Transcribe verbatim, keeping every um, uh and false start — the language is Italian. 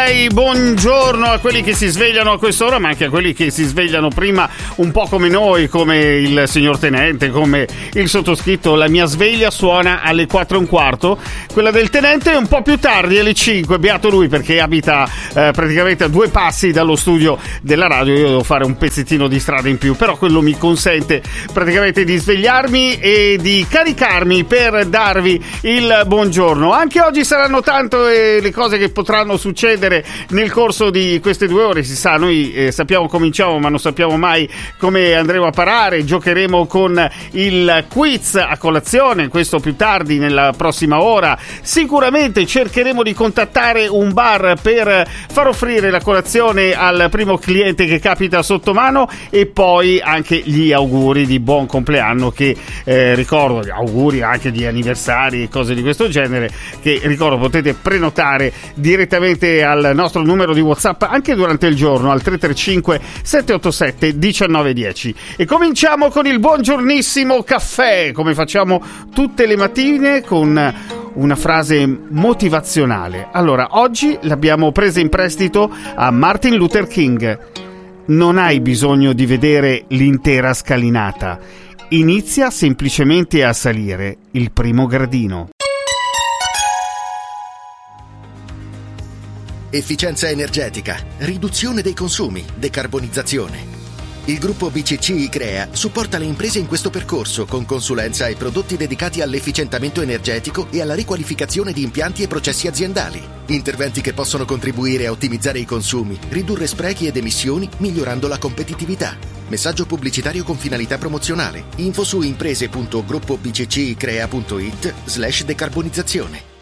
direi buongiorno a quelli che si svegliano a quest'ora, ma anche a quelli che si svegliano prima, un po' come noi, come il signor Tenente, come il sottoscritto. La mia sveglia suona alle quattro e un quarto, quella del Tenente è un po' più tardi, alle cinque, beato lui, perché abita eh, praticamente a due passi dallo studio della radio. Io devo fare un pezzettino di strada in più, però quello mi consente praticamente di svegliarmi e di caricarmi per darvi il buongiorno. Anche oggi saranno tanto eh, le cose che potranno succedere nel corso di queste due ore. Si sa, noi eh, sappiamo cominciamo, ma non sappiamo mai come andremo a parare. Giocheremo con il quiz a colazione, questo più tardi nella prossima ora. Sicuramente cercheremo di contattare un bar per far offrire la colazione al primo cliente che capita sotto mano, e poi anche gli auguri di buon compleanno che eh, ricordo, gli auguri anche di anniversari e cose di questo genere, che ricordo potete prenotare direttamente al nostro numero di WhatsApp anche durante il giorno al tre tre cinque sette otto sette uno nove uno zero. E cominciamo con il buongiornissimo caffè, come facciamo tutte le mattine, con una frase motivazionale. Allora, oggi l'abbiamo presa in prestito a Martin Luther King. Non hai bisogno di vedere l'intera scalinata, inizia semplicemente a salire il primo gradino. Efficienza energetica, riduzione dei consumi, decarbonizzazione. Il gruppo B C C I-Crea supporta le imprese in questo percorso con consulenza e prodotti dedicati all'efficientamento energetico e alla riqualificazione di impianti e processi aziendali. Interventi che possono contribuire a ottimizzare i consumi, ridurre sprechi ed emissioni, migliorando la competitività. Messaggio pubblicitario con finalità promozionale. Info su imprese punto gruppo b c c i crea punto it slash decarbonizzazione.